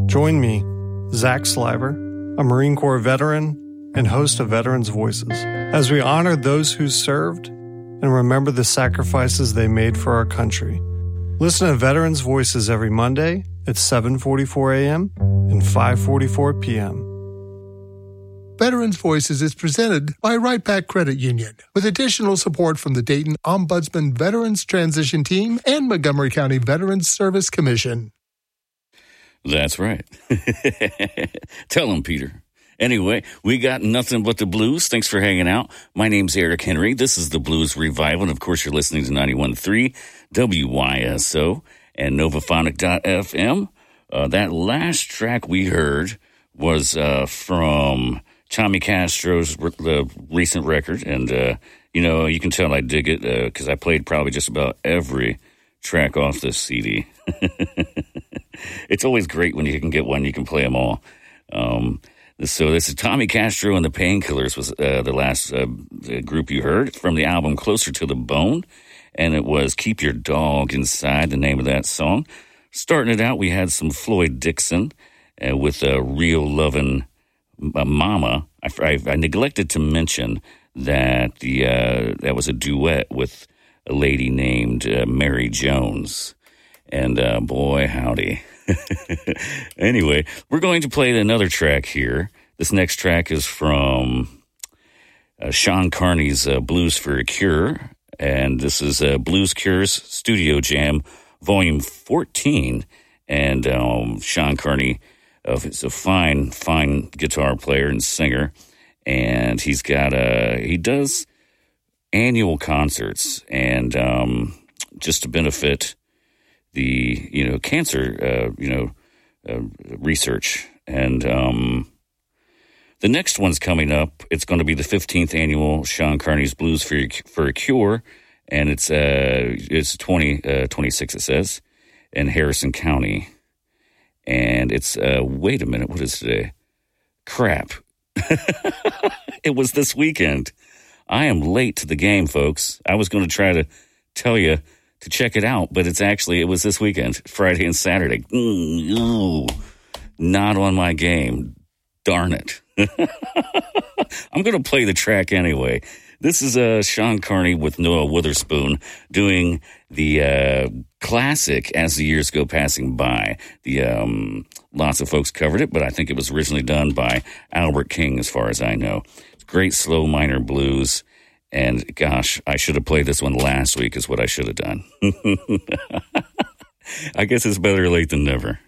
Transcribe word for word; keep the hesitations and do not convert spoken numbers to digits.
Join me, Zach Sliver, a Marine Corps veteran and host of Veterans Voices, as we honor those who served and remember the sacrifices they made for our country. Listen to Veterans Voices every Monday at seven forty-four a.m. and five forty-four p.m. Veterans Voices is presented by Right Back Credit Union, with additional support from the Dayton Ombudsman Veterans Transition Team and Montgomery County Veterans Service Commission. That's right. Tell them, Peter. Anyway, we got nothing but the blues. Thanks for hanging out. My name's Eric Henry. This is the Blues Revival, and of course you're listening to ninety-one point three W Y S O and Novaphonic dot f m. Uh, that last track we heard was uh, from Tommy Castro's the recent record, and uh, you know, you can tell I dig it because uh, I played probably just about every track off this C D. It's always great when you can get one, you can play them all. Um, so this is Tommy Castro and the Painkillers was uh, the last uh, group you heard from the album Closer to the Bone, and it was Keep Your Dog Inside, the name of that song. Starting it out, we had some Floyd Dixon uh, with uh, Real Lovin' Mama. I, I, I neglected to mention that the uh, that was a duet with a lady named uh, Mary Jones. And uh, boy, howdy. Anyway, we're going to play another track here. This next track is from uh, Sean Carney's uh, Blues for a Cure. And this is uh, Blues Cure's Studio Jam, Volume fourteen. And um, Sean Carney uh, is a fine, fine guitar player and singer. And he's got a, he does annual concerts and um, just to benefit the, you know, cancer, uh, you know, uh, research. And um, the next one's coming up. It's going to be the fifteenth annual Sean Carney's Blues for, for a Cure. And it's, uh, it's twenty, uh, twenty-six, it says, in Harrison County. And it's, uh, wait a minute, what is today? Crap. It was this weekend. I am late to the game, folks. I was going to try to tell you to check it out, but it's actually, it was this weekend, Friday and Saturday. Mm, ooh, not on my game. Darn it. I'm going to play the track anyway. This is uh, Sean Carney with Noah Witherspoon doing the uh, classic As the Years Go Passing By. The um, lots of folks covered it, but I think it was originally done by Albert King, as far as I know. Great slow minor blues. And gosh, I should have played this one last week is what I should have done. I guess it's better late than never.